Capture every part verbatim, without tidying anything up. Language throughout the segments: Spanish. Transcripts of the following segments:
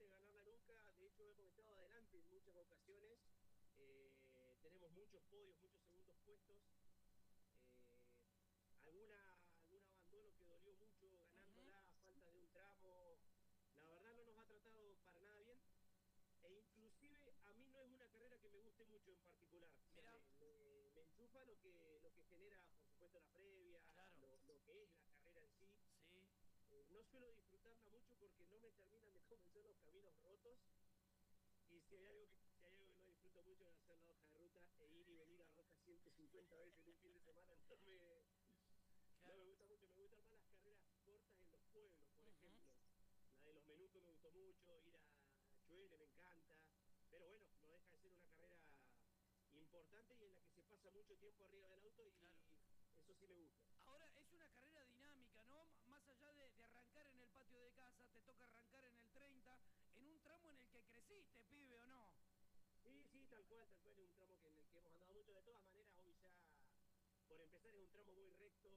de ganarla nunca, de hecho hemos estado adelante en muchas ocasiones, eh, tenemos muchos podios, muchos segundos puestos, eh, alguna, algún abandono que dolió mucho Ujú. ganándola a falta de un tramo, la verdad no nos ha tratado para nada bien. E inclusive a mí no es una carrera que me guste mucho en particular. O sea, Mira, me, me, me enchufa lo que, lo que genera, por supuesto, la previa, claro, lo, lo que es la carrera en sí. sí, Eh, no suelo disfrutarla mucho porque no me terminan de convencer los caminos rotos. Y si hay algo que, si hay algo que no disfruto mucho es hacer la hoja de ruta e ir y venir a Roca ciento cincuenta veces en un fin de semana, no me, no me claro. gusta mucho. Me gustan más las carreras cortas en los pueblos, por Ujú. ejemplo. La de los Menucos me gustó mucho, ir a Chuele me encanta. Pero bueno, no deja de ser una carrera importante y en la que se pasa mucho tiempo arriba del auto Claro. y eso sí me gusta. Ahora es una carrera dinámica, ¿no? Más allá de, de arrancar en el patio de casa, te toca arrancar en el treinta, en un tramo en el que creciste, pibe, ¿o no? Sí, sí, tal cual, tal cual, es un tramo que en el que hemos andado mucho. De todas maneras, hoy ya, por empezar, es un tramo muy recto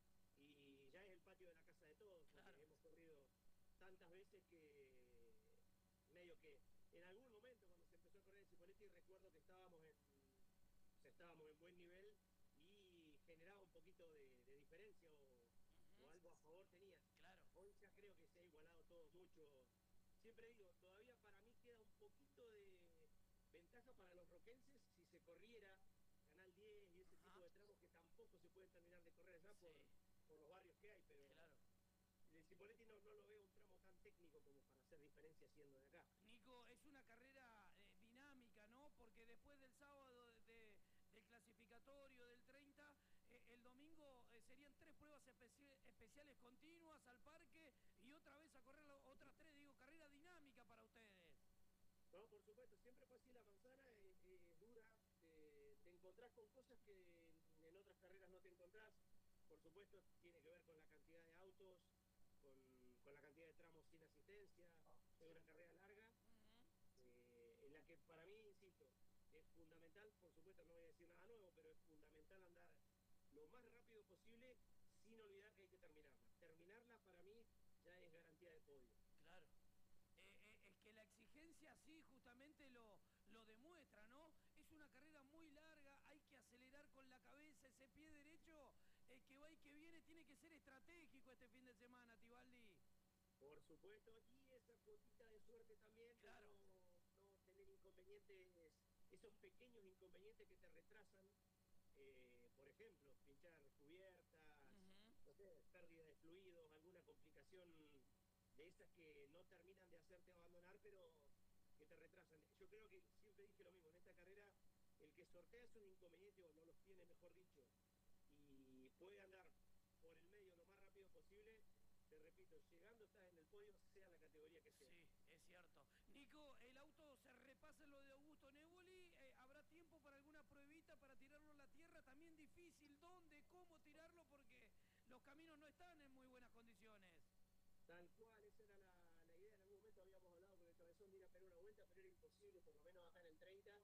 y ya es el patio de la casa de todos, Claro. porque hemos corrido tantas veces que medio que en algún momento cuando se empezó a correr en Cipolletti recuerdo que estábamos en, o sea, estábamos en buen nivel y generaba un poquito de, de diferencia o, o Ujú. algo a favor tenía. Claro. Hoy ya creo que se ha igualado todo mucho. Siempre digo, todavía para mí queda un poquito de ventaja para los roquenses si se corriera Canal diez y ese tipo Ajá. de tramos que tampoco se pueden terminar de correr allá por, Sí, por los barrios que hay, pero claro. el Cipolletti no, no lo veo un tramo tan técnico como para hacer diferencia siendo de acá. Nico, es una carrera eh, dinámica, ¿no? Porque después del sábado de, de, del clasificatorio del treinta, eh, el domingo eh, serían tres pruebas especi especiales continuas al parque y otra vez a correr la, otras tres, digo, carrera dinámica para ustedes. No, por supuesto, siempre fue así la manzana, es, es dura, te, te encontrás con cosas que en, en otras carreras no te encontrás. Por supuesto, tiene que ver con la cantidad de autos, con, con la cantidad de tramos sin asistencia. Es una carrera larga, Ujú. eh, en la que para mí, insisto, es fundamental, por supuesto no voy a decir nada nuevo, pero es fundamental andar lo más rápido posible sin olvidar que hay que terminarla. Terminarla para mí ya es garantía de podio. Claro. Eh, eh, es que la exigencia sí justamente lo, lo demuestra, ¿no? Es una carrera muy larga, hay que acelerar con la cabeza, ese pie derecho eh, que va y que viene tiene que ser estratégico este fin de semana, Tibaldi. Por supuesto, y esa cuotita de suerte también de Claro. no, no tener inconvenientes, esos pequeños inconvenientes que te retrasan, eh, por ejemplo, pinchar cubiertas, Ujú. no sé, pérdida de fluidos, alguna complicación de esas que no terminan de hacerte abandonar, pero que te retrasan. Yo creo que siempre dije lo mismo, en esta carrera el que sortea esos inconvenientes, o no los tiene, mejor dicho, y puede andar por el medio lo más rápido posible, te repito, llegando estás en el podio, sea la categoría que sea. Sí, es cierto. Nico, el auto se repasa en lo de Augusto Neboli. Eh, ¿Habrá tiempo para alguna pruebita para tirarlo a la tierra? También difícil. ¿Dónde? ¿Cómo tirarlo? Porque los caminos no están en muy buenas condiciones. Tal cual, esa era la, la idea. En algún momento habíamos hablado con el cabezón de ir a pegar una vuelta, pero era imposible, por lo menos acá en el treinta.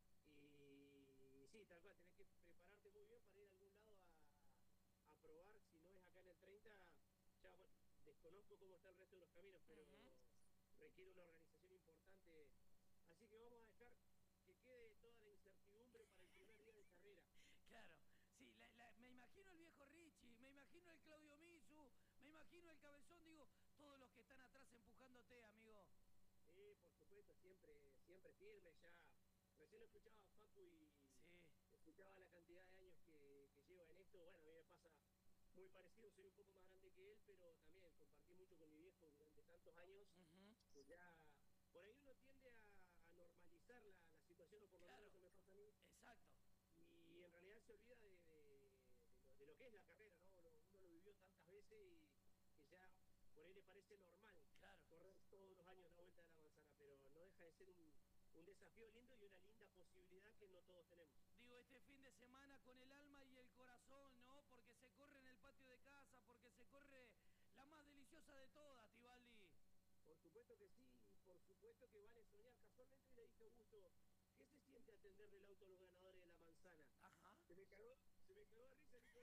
Y sí, tal cual, tenés que prepararte muy bien para ir a algún lado a, a probar. Si no es acá en el treinta, ya bueno, desconozco cómo está el resto de los caminos, Ujú. pero requiere una organización importante. Así que vamos a dejar que quede toda la incertidumbre para el primer día de carrera. Claro, sí, la, la, me imagino el viejo Richie, me imagino el Claudio Misu, me imagino el cabezón, digo, todos los que están atrás empujándote, amigo. Sí, por supuesto, siempre, siempre firme. Ya recién lo escuchaba a Facu y Sí. escuchaba la cantidad de años que, que lleva en esto. Bueno, a mí me pasa muy parecido, soy un poco más grande que él, pero también compartí mucho con mi viejo durante tantos años. Ujú. Pues ya, por ahí uno tiende a, a normalizar la, la situación, o por lo menos Claro, eso me pasa a mí, exacto. y en realidad se olvida de, de, de, lo, de lo que es la carrera, ¿no? Uno, uno lo vivió tantas veces y que ya por ahí le parece normal Claro. correr todos los años la vuelta de la manzana, pero no deja de ser un, un desafío lindo y una linda posibilidad que no todos tenemos. Digo, este fin de semana con el alma y el corazón, ¿no? Porque se corre en el patio de casa, porque se corre la más deliciosa de todas, Tibaldi. Por supuesto que sí, y por supuesto que vale soñar. Casualmente le dije a Augusto, ¿qué se siente atender el auto a los ganadores de la manzana?